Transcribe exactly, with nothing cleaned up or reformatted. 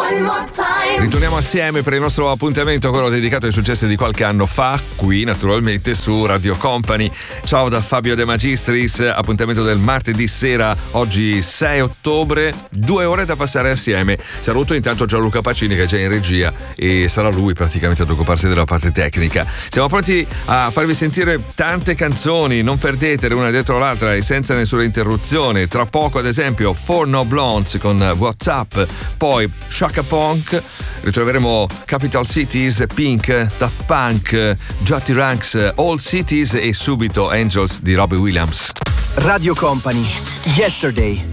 Ritorniamo assieme per il nostro appuntamento, quello dedicato ai successi di qualche anno fa, qui naturalmente su Radio Company. Ciao da Fabio De Magistris, appuntamento del martedì sera, oggi sei ottobre, due ore da passare assieme. Saluto intanto Gianluca Pacini che è già in regia e sarà lui praticamente ad occuparsi della parte tecnica. Siamo pronti a farvi sentire tante canzoni, non perdetele una dietro l'altra e senza nessuna interruzione. Tra poco ad esempio Four No Blondes con WhatsApp, poi Chaka Ponk, ritroveremo Capital Cities, Pink, Daft Punk, Jotty Ranks, All Cities e subito Angels di Robbie Williams. Radio Company, Yesterday.